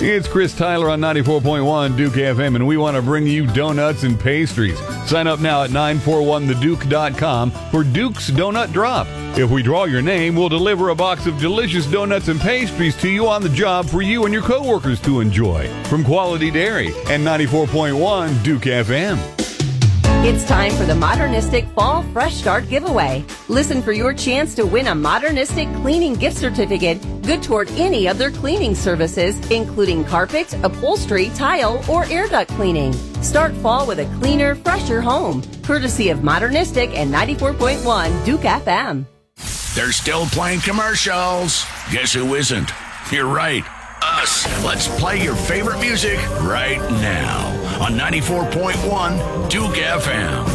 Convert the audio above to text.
It's Chris Tyler on 94.1 Duke FM, and we want to bring you donuts and pastries. Sign up now at 941theduke.com for Duke's Donut Drop. If we draw your name, we'll deliver a box of delicious donuts and pastries to you on the job for you and your coworkers to enjoy. From Quality Dairy and 94.1 Duke FM. It's time for the Modernistic Fall Fresh Start giveaway. Listen for your chance to win a Modernistic cleaning gift certificate good toward any of their cleaning services, including carpet, upholstery, tile, or air duct cleaning. Start fall with a cleaner, fresher home. Courtesy of Modernistic and 94.1 Duke FM. They're still playing commercials. Guess who isn't? You're right. Us. Let's play your favorite music right now on 94.1 Duke FM.